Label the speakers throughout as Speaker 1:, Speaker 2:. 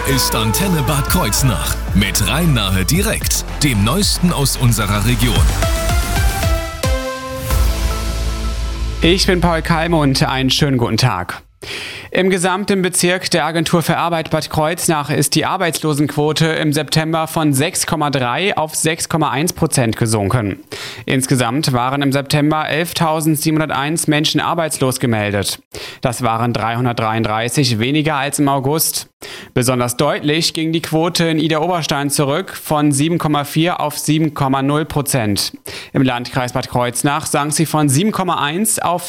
Speaker 1: ist Antenne Bad Kreuznach mit Rhein-Nahe direkt, dem Neuesten aus unserer Region.
Speaker 2: Ich bin Paul Kalme und einen schönen guten Tag. Im gesamten Bezirk der Agentur für Arbeit Bad Kreuznach ist die Arbeitslosenquote im September von 6,3 auf 6,1% gesunken. Insgesamt waren im September 11.701 Menschen arbeitslos gemeldet. Das waren 333 weniger als im August. Besonders deutlich ging die Quote in Idar-Oberstein zurück von 7,4 auf 7,0%. Im Landkreis Bad Kreuznach sank sie von 7,1 auf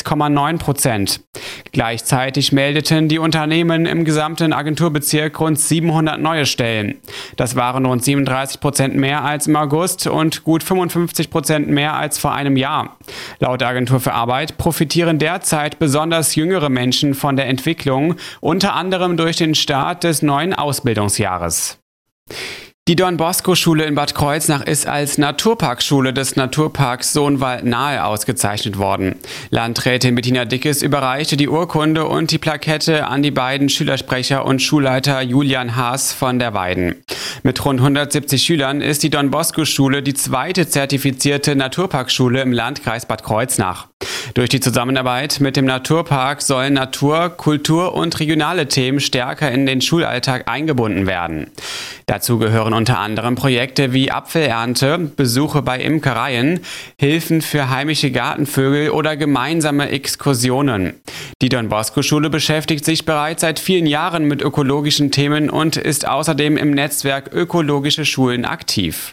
Speaker 2: 6,9%. Gleichzeitig meldeten die Unternehmen im gesamten Agenturbezirk rund 700 neue Stellen. Das waren rund 37% mehr als im August und gut 55% mehr als vor einem Jahr. Laut der Agentur für Arbeit profitieren derzeit besonders jüngere Menschen von der Entwicklung, unter anderem durch den Start des neuen Ausbildungsjahres. Die Don-Bosco-Schule in Bad Kreuznach ist als Naturparkschule des Naturparks Sohnwald-Nahe ausgezeichnet worden. Landrätin Bettina Dickes überreichte die Urkunde und die Plakette an die beiden Schülersprecher und Schulleiter Julian Haas von der Weiden. Mit rund 170 Schülern ist die Don-Bosco-Schule die zweite zertifizierte Naturparkschule im Landkreis Bad Kreuznach. Durch die Zusammenarbeit mit dem Naturpark sollen Natur, Kultur und regionale Themen stärker in den Schulalltag eingebunden werden. Dazu gehören unter anderem Projekte wie Apfelernte, Besuche bei Imkereien, Hilfen für heimische Gartenvögel oder gemeinsame Exkursionen. Die Don-Bosco-Schule beschäftigt sich bereits seit vielen Jahren mit ökologischen Themen und ist außerdem im Netzwerk Ökologische Schulen aktiv.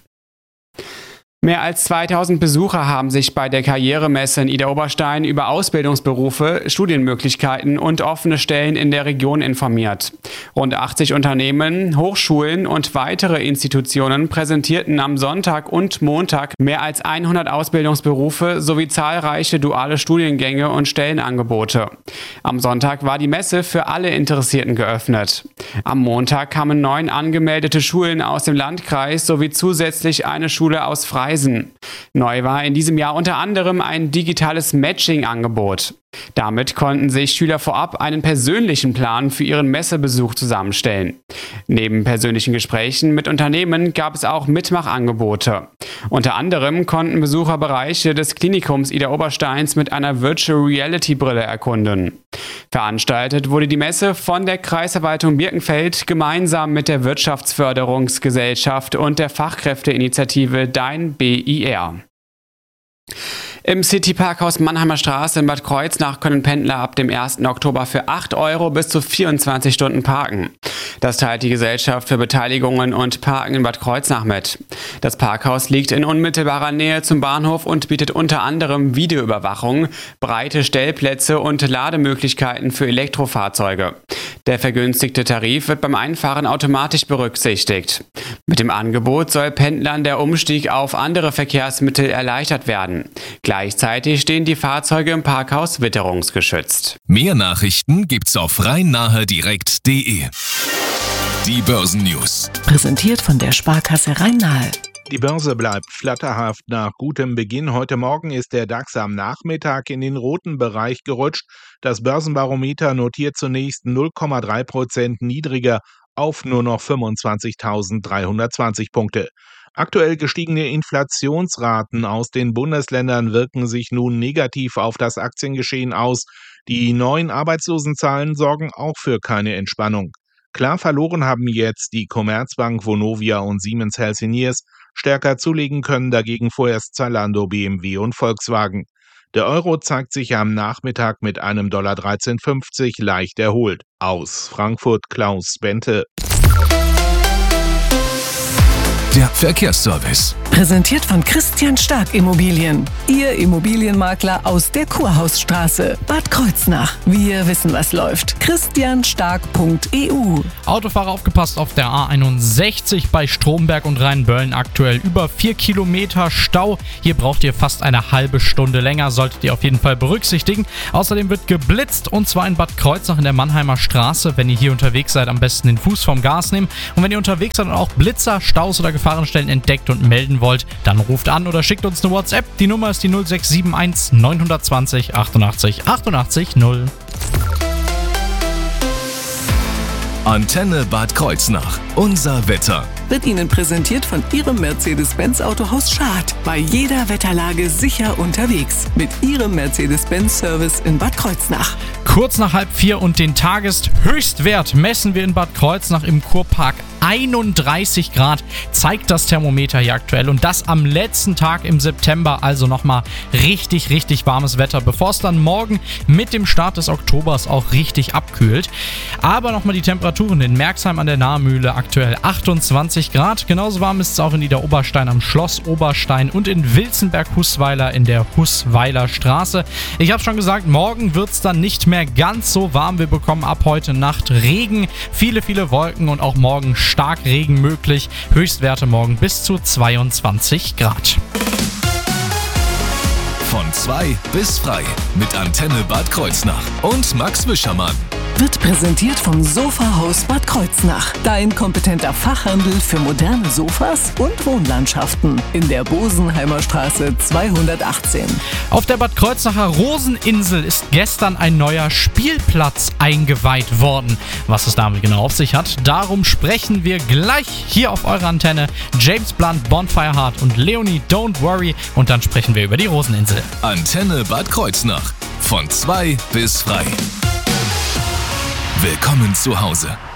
Speaker 2: Mehr als 2000 Besucher haben sich bei der Karrieremesse in Idar-Oberstein über Ausbildungsberufe, Studienmöglichkeiten und offene Stellen in der Region informiert. Rund 80 Unternehmen, Hochschulen und weitere Institutionen präsentierten am Sonntag und Montag mehr als 100 Ausbildungsberufe sowie zahlreiche duale Studiengänge und Stellenangebote. Am Sonntag war die Messe für alle Interessierten geöffnet. Am Montag kamen 9 angemeldete Schulen aus dem Landkreis sowie zusätzlich eine Schule aus Freising. Neu war in diesem Jahr unter anderem ein digitales Matching-Angebot. Damit konnten sich Schüler vorab einen persönlichen Plan für ihren Messebesuch zusammenstellen. Neben persönlichen Gesprächen mit Unternehmen gab es auch Mitmachangebote. Unter anderem konnten Besucher Bereiche des Klinikums Idar-Obersteins mit einer Virtual Reality Brille erkunden. Veranstaltet wurde die Messe von der Kreisverwaltung Birkenfeld gemeinsam mit der Wirtschaftsförderungsgesellschaft und der Fachkräfteinitiative Dein BIR. Im City-Parkhaus Mannheimer Straße in Bad Kreuznach können Pendler ab dem 1. Oktober für 8 € bis zu 24 Stunden parken. Das teilt die Gesellschaft für Beteiligungen und Parken in Bad Kreuznach mit. Das Parkhaus liegt in unmittelbarer Nähe zum Bahnhof und bietet unter anderem Videoüberwachung, breite Stellplätze und Lademöglichkeiten für Elektrofahrzeuge. Der vergünstigte Tarif wird beim Einfahren automatisch berücksichtigt. Mit dem Angebot soll Pendlern der Umstieg auf andere Verkehrsmittel erleichtert werden. Gleichzeitig stehen die Fahrzeuge im Parkhaus witterungsgeschützt.
Speaker 1: Mehr Nachrichten gibt's auf rhein-nahe-direkt.de. Die Börsennews.
Speaker 3: Präsentiert von der Sparkasse Rhein-Nahe.
Speaker 4: Die Börse bleibt flatterhaft nach gutem Beginn. Heute Morgen ist der DAX am Nachmittag in den roten Bereich gerutscht. Das Börsenbarometer notiert zunächst 0,3% niedriger auf nur noch 25.320 Punkte. Aktuell gestiegene Inflationsraten aus den Bundesländern wirken sich nun negativ auf das Aktiengeschehen aus. Die neuen Arbeitslosenzahlen sorgen auch für keine Entspannung. Klar verloren haben jetzt die Commerzbank, Vonovia und Siemens Healthineers. Stärker zulegen können dagegen vorerst Zalando, BMW und Volkswagen. Der Euro zeigt sich am Nachmittag mit einem $13,50 leicht erholt. Aus Frankfurt Klaus Bente.
Speaker 1: Der Verkehrsservice.
Speaker 3: Präsentiert von Christian Stark Immobilien. Ihr Immobilienmakler aus der Kurhausstraße. Bad Kreuznach. Wir wissen, was läuft. christianstark.eu.
Speaker 5: Autofahrer aufgepasst auf der A61 bei Stromberg und Rheinböllen aktuell über 4 Kilometer Stau. Hier braucht ihr fast eine halbe Stunde länger, solltet ihr auf jeden Fall berücksichtigen. Außerdem wird geblitzt und zwar in Bad Kreuznach in der Mannheimer Straße. Wenn ihr hier unterwegs seid, am besten den Fuß vom Gas nehmen. Und wenn ihr unterwegs seid und auch Blitzer, Staus oder Gefahrenstellen entdeckt und melden wollt, dann ruft an oder schickt uns eine WhatsApp. Die Nummer ist die 0671 920 88 88 0.
Speaker 1: Antenne Bad Kreuznach. Unser Wetter.
Speaker 3: Wird Ihnen präsentiert von Ihrem Mercedes-Benz Autohaus Schad. Bei jeder Wetterlage sicher unterwegs. Mit Ihrem Mercedes-Benz-Service in Bad Kreuznach.
Speaker 5: Kurz nach 3:30 und den Tageshöchstwert messen wir in Bad Kreuznach im Kurpark. 31 Grad zeigt das Thermometer hier aktuell und das am letzten Tag im September, also nochmal richtig, richtig warmes Wetter, bevor es dann morgen mit dem Start des Oktobers auch richtig abkühlt. Aber nochmal die Temperaturen in Merxheim an der Nahmühle aktuell 28 Grad, genauso warm ist es auch in Niederoberstein am Schloss Oberstein und in Wilzenberg-Hußweiler in der Hußweiler Straße. Ich habe schon gesagt, morgen wird es dann nicht mehr ganz so warm, wir bekommen ab heute Nacht Regen, viele, viele Wolken und auch morgen Starkregen möglich. Höchstwerte morgen bis zu 22 Grad.
Speaker 1: Von 2 bis frei mit Antenne Bad Kreuznach und Max Wischermann.
Speaker 3: Wird präsentiert vom Sofahaus Bad Kreuznach. Dein kompetenter Fachhandel für moderne Sofas und Wohnlandschaften. In der Bosenheimer Straße 218.
Speaker 5: Auf der Bad Kreuznacher Roseninsel ist gestern ein neuer Spielplatz eingeweiht worden. Was es damit genau auf sich hat, darum sprechen wir gleich hier auf eurer Antenne. James Blunt, Bonfire Heart und Leonie Don't Worry. Und dann sprechen wir über die Roseninsel.
Speaker 1: Antenne Bad Kreuznach. Von 2 bis frei. Willkommen zu Hause.